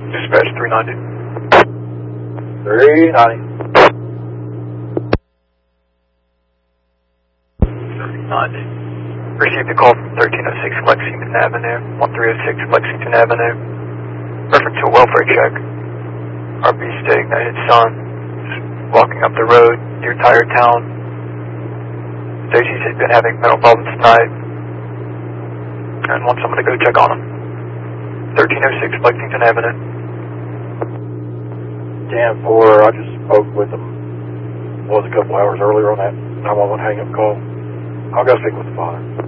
Dispatch 390. 390. 390. Received a call from 1306 Lexington Avenue, 1306 Lexington Avenue. Reference to a welfare check. RB stating that his son is walking up the road near Tire Town. Stacy's has been having mental problems tonight and wants someone to go check on him. 1306 Lexington Avenue. 10-4, I just spoke with him, a couple hours earlier on that 911 hang-up call. I'll go speak with the father.